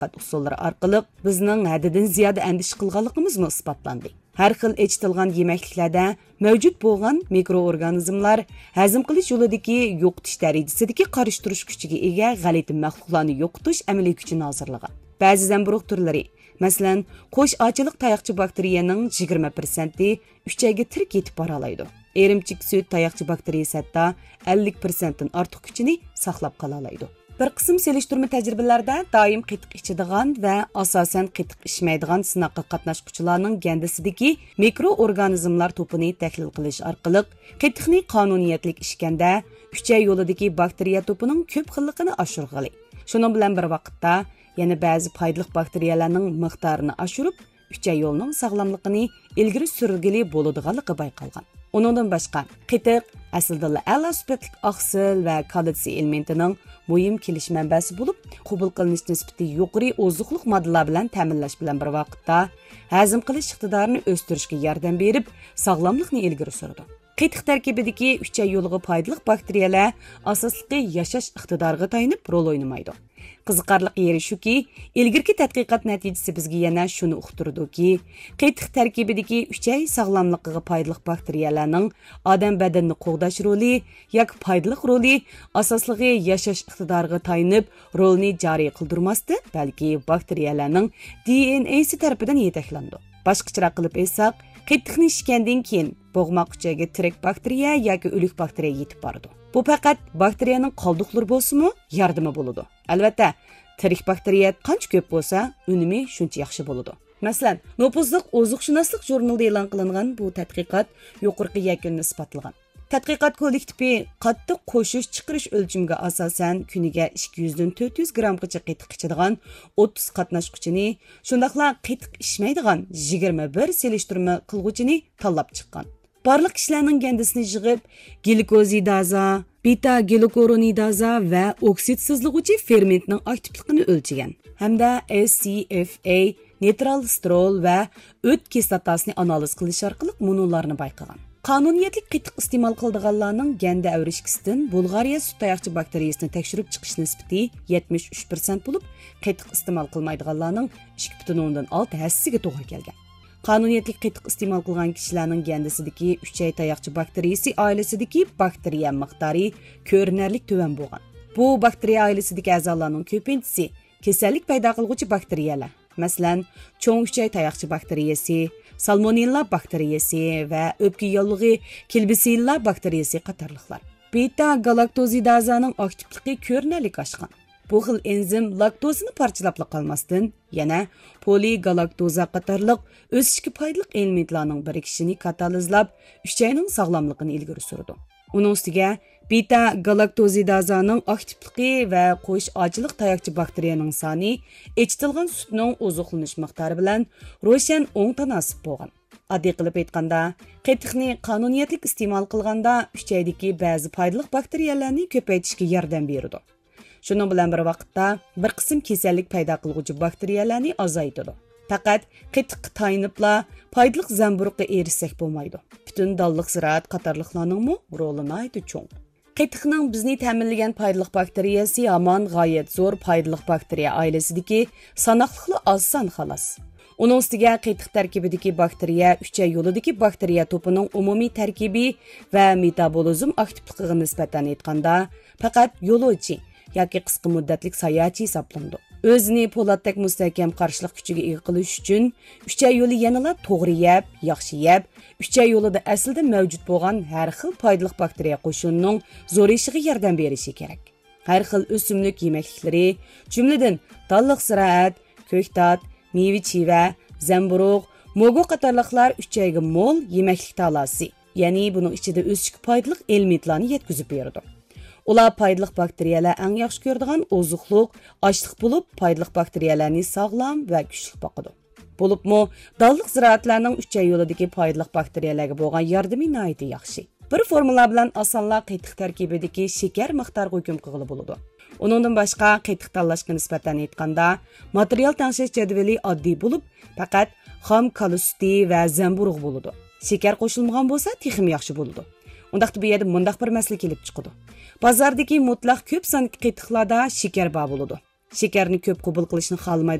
tədqiqat usulları arqılıq bizning haddidan ziyoda andish qilganligimiz isbotlandi. Har xil echitilgan yeməkliklərdə mövcud bo'lgan mikroorganizmlar hazm qilish yo'lidagi yo'qotish darajasidagi qarıştırış kuchiga ega g'alati maxluqlarni yo'qotish amaliy kuchini hozirlagan. Ba'zi zamburug' turlari, masalan, qo'sh ochiliq tayoqchi bakteriyaning 20% 3 oyga tirik yetib bora oladi. Erimchik sut tayoqchi bakteriyasi hatto 50% dan ortiq kuchini saqlab qola oladi. Bir qism selishtirma tajribalarda doim qitiq ichadigan va asosan qitiq ichmaydigan sinoqqa qatnashuvchilarning gandasidagi mikroorganizmlar to'pini tahlil qilish orqali qitiqni qonuniyatlik ichganda 3 oy yo'lidagi bakteriya to'pining ko'p xilligini oshirg'ili. Shuning bilan bir vaqtda yana ba'zi foydali bakteriyalarning miqdorini oshirib 3 oy yo'lning sog'lomligini ilgari surgili bo'ladiganligi bayqalgan. Onundan başqa, qitiq aslida a'lo sifatli oqsil va kalsiy elementining muhim kelish manbasi bo'lib, qabul qilinish nisbati yuqori ozuqliq moddalar bilan ta'minlash bilan bir vaqtda hazm qilish iqtidorini o'stirishga yordam berib, sog'lomlikni ilgari suradi. Qitiq tarkibidagi 3 oy yo'liga foydali bakteriyalar asosliqi yashash iqtidoriga tayinib rol o'ynamaydi. Qiziqarli yeri shuki, ilgirki tadqiqot natijasi bizga yana shuni uqtirdiki, qitiq tarkibidagi 3 oy sog'lomligiga foydali bakteriyalarning odam badanini qo'g'dash roli yoki foydali roli asosligi yashash iqtidoriga tayinib rolni joriy qildirmasdi, balki bakteriyalarning DNAsi tarafidan yetaklandi. Boshqacharoq qilib aytsak, qitiqni ichgandan keyin bo'g'moq uchaga tirik bakteriya yoki o'lik bakteriya yetib boradi. Bu faqat bakteriyaning qoldiqlari bo'lsa-mu, yordami bo'ladi. Albatta, tirik bakteriya qancha ko'p bo'lsa, unumi shuncha yaxshi bo'ladi. Masalan, Nopuzliq ozuqshunoslik jurnalida e'lon qilingan bu tadqiqot yuqorqi yakunni isbotlagan. Tadqiqot kollektivi qattiq qo'shish chiqarish o'lchimiga asosan kuniga 200 dan 400 grammgacha qitiq ichadigan 30 qatnashquchini, shundaqla qitiq ichmaydigan 21 selishtirma qilg'uvchini tanlab chiqqan. Barliq kishilarning gandisini yig'ib, glikozidaza, beta glukuronidaza va oksidsizlig'uvchi fermentning aktivligini o'lchagan. Hamda SCFA, nitral sterol va o't kislotasini analiz qilish orqali munolarni bayqagan. Qonuniyatlik qitiq iste'mol qiladiganlarning ganda avrishkisidan Bulgariya sut tayoqchi bakteriyasini tekshirib chiqish nisbati 73% bo'lib, qitiq iste'mol qilmaydiganlarning 2,6%ga to'g'ri kelgan. Qonuniyatlik qitiq iste'mol qilgan kishilarning gandasidagi 3 oy tayoqchi bakteriyasi oilasidagi bakteriya miqdori ko'rinarli tuvan bo'lgan. Bu bakteriya oilasidagi a'zolarning ko'pinchisi kasallik paydo qiluvchi bakteriyalar. Masalan, cho'ng 3 oy tayoqchi bakteriyasi, salmonella bakteriyasi va o'pka yo'llig'i Klebsiella bakteriyasi qatorliqlar. Beta galaktozidazaning aktivligi ko'rinarli oshgan. Bu xil enzim laktozani parchalab qolmasdan, yana poligalaktoza qatorliq o'sishga foydali elementlarning birikishini katalizlab, 3 oyning sog'lomligini ilgari surdi. Uning ustiga beta galaktozidazaning aktivligi va qo'sh ochilik tayoqchi bakteriyaning soni echitilgan sutning ozuqlanish miqdori bilan ro'shan o'ng tanasib bo'lgan. Oddiy qilib aytganda, qitiqni qonuniyatlik iste'mol qilganda 3 oydagi ba'zi foydali bakteriyalarni ko'paytirishga yordam beradi. Shuning bilan bir vaqtda bir qism kasallik paydo qiluvchi bakteriyalarni azaytadi. Faqat qitiqqa tayinibla foydali zamburug'ga erishsak bo'lmaydi. Butun dalliq ziroat qatorliqlarning roli nihoyat cho'ng. Qitiqning bizni ta'minlagan foydali bakteriyasi hamon g'oyat zo'r foydali bakteriya oilasidagi sanoqliqli oson xolos. Uning ustiga qitiq tarkibidagi bakteriya 3 oy yo'lidagi bakteriya to'pining umumiy tarkibi va metabolizm aktivligiga nisbatan aytganda faqat yo'lovchi yoki qisqa muddatlik sayohatchi hisoblanadi. O'zini po'latdek mustahkam qarshilik kuchiga ega qilish uchun 3 oy yo'li yanada to'g'ri yeb, yaxshi yeb, 3 oy yo'lida aslida mavjud bo'lgan har xil foydali bakteriya qo'shinining zo'rishiga yordam berishi kerak. Har xil o'simlik yemekliklari, jumladan dalliq ziroat, ko'ktat, meva-cheva, zamburug', mo'go qatorliqlar 3 oyga mo'l yemeklik talasi, ya'ni buning ichida o'sishga foydali elementlarni yetkazib beradi. Ular foydali bakteriyalar eng yaxshi ko'radigan ozuqliq, ochliq bo'lib, foydali bakteriyalarni sog'lom va kuchli boqadi. Bo'libmi, dalliq ziroatlarning 3 oy yo'lidagi foydali bakteriyalarga bo'lgan yordami nihoyat yaxshi. Bir formula bilan osonla qitiq tarkibidagi shakar miqdoriga hukm qilib bo'ladi. Uningdan boshqa qitiq tanlashga nisbatan aytganda, material tangshish jadvali oddiy bo'lib, faqat xom kalsiy va zamburug' bo'ladi. Shakar qo'shilmagan bo'lsa, texim yaxshi bo'ladi. Undaqda bu yerda mundaq bir masala kelib chiqadi. Bozordagi mutlaq ko'p sonli qitiqlarda shakar bor bo'ladi. shakarni ko'p qabul qilishni xohlamaydi